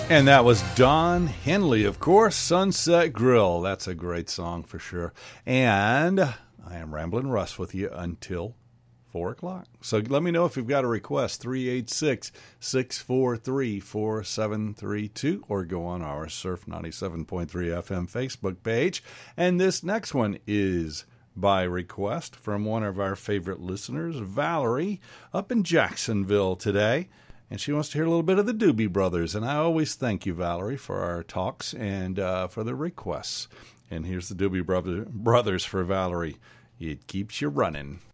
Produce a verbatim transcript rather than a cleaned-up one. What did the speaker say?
And that was Don Henley, of course, Sunset Grill. That's a great song for sure. And I am Ramblin' Russ with you until four o'clock. So let me know if you've got a request, three eight six, six four three, four seven three two, or go on our Surf ninety-seven point three F M Facebook page. And this next one is by request from one of our favorite listeners, Valerie, up in Jacksonville today. And she wants to hear a little bit of the Doobie Brothers. And I always thank you, Valerie, for our talks and uh, for the requests. And here's the Doobie Brother- Brothers for Valerie. It keeps you running.